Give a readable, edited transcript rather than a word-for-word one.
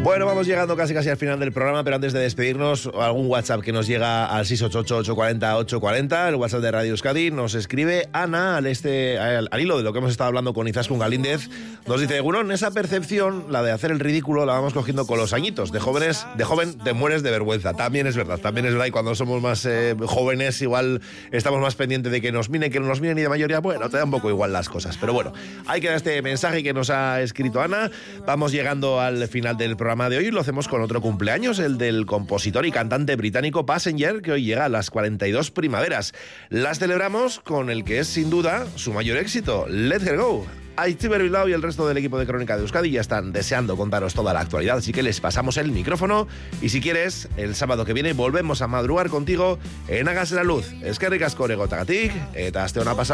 Bueno, vamos llegando casi al final del programa, pero antes de despedirnos, algún WhatsApp que nos llega al 688-840-840, el WhatsApp de Radio Euskadi. Nos escribe Ana al hilo de lo que hemos estado hablando con Izaskun Galíndez. Nos dice: Egunon, esa percepción, la de hacer el ridículo, la vamos cogiendo con los añitos. De joven te mueres de vergüenza. También es verdad, y cuando somos más jóvenes igual estamos más pendientes de que nos miren, y de mayoría, bueno, te da un poco igual las cosas. Pero bueno, ahí queda este mensaje que nos ha escrito Ana. Vamos llegando al final del programa de hoy. Lo hacemos con otro cumpleaños, el del compositor y cantante británico Passenger, que hoy llega a las 42 primaveras. Las celebramos con el que es sin duda su mayor éxito, Let Her Go. Aitziber Bilbao y el resto del equipo de Crónica de Euskadi ya están deseando contaros toda la actualidad, así que les pasamos el micrófono y si quieres, el sábado que viene volvemos a madrugar contigo en Hágase la Luz. Eskerrik asko egoteagatik eta aste ona pasa.